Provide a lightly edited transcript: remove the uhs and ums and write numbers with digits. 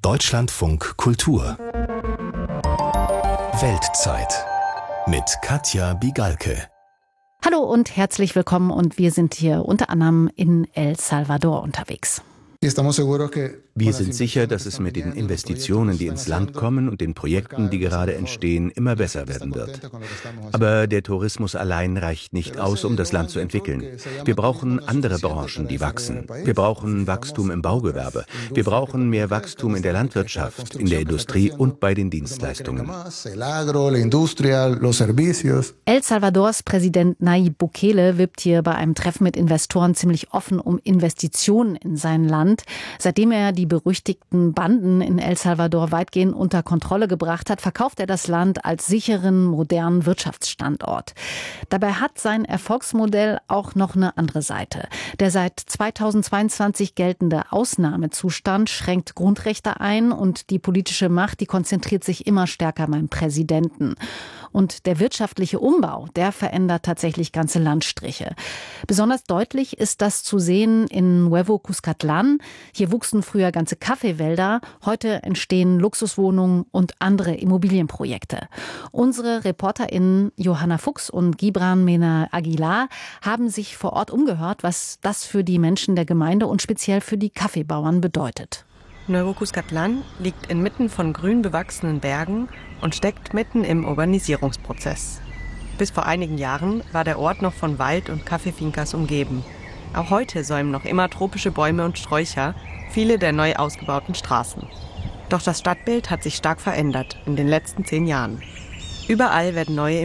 Deutschlandfunk Kultur Weltzeit mit Katja Bigalke. Hallo und herzlich willkommen, und wir sind hier unter anderem in El Salvador unterwegs. Wir sind sicher, dass es mit den Investitionen, die ins Land kommen, und den Projekten, die gerade entstehen, immer besser werden wird. Aber der Tourismus allein reicht nicht aus, um das Land zu entwickeln. Wir brauchen andere Branchen, die wachsen. Wir brauchen Wachstum im Baugewerbe. Wir brauchen mehr Wachstum in der Landwirtschaft, in der Industrie und bei den Dienstleistungen. El Salvadors Präsident Nayib Bukele wirbt hier bei einem Treffen mit Investoren ziemlich offen um Investitionen in sein Land. Seitdem er die berüchtigten Banden in El Salvador weitgehend unter Kontrolle gebracht hat, verkauft er das Land als sicheren, modernen Wirtschaftsstandort. Dabei hat sein Erfolgsmodell auch noch eine andere Seite. Der seit 2022 geltende Ausnahmezustand schränkt Grundrechte ein, und die politische Macht, die konzentriert sich immer stärker beim Präsidenten. Und der wirtschaftliche Umbau, der verändert tatsächlich ganze Landstriche. Besonders deutlich ist das zu sehen in Nuevo Cuscatlán. Hier wuchsen früher ganze Kaffeewälder, heute entstehen Luxuswohnungen und andere Immobilienprojekte. Unsere ReporterInnen Johanna Fuchs und Gibran Mena Aguilar haben sich vor Ort umgehört, was das für die Menschen der Gemeinde und speziell für die Kaffeebauern bedeutet. Nuevo Cuscatlán liegt inmitten von grün bewachsenen Bergen und steckt mitten im Urbanisierungsprozess. Bis vor einigen Jahren war der Ort noch von Wald und Kaffeefincas umgeben. Auch heute säumen noch immer tropische Bäume und Sträucher viele der neu ausgebauten Straßen. Doch das Stadtbild hat sich stark verändert in den letzten 10 Jahren. Überall werden neue